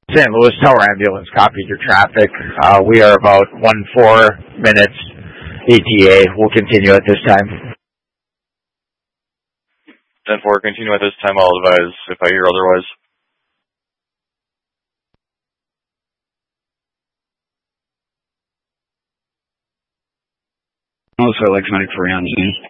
St. Louis Tower Ambulance copies your traffic. We are about 14 minutes ETA. We'll continue at this time. 10-4, continue at this time. I'll advise if I hear otherwise. Also, electronic for on scene.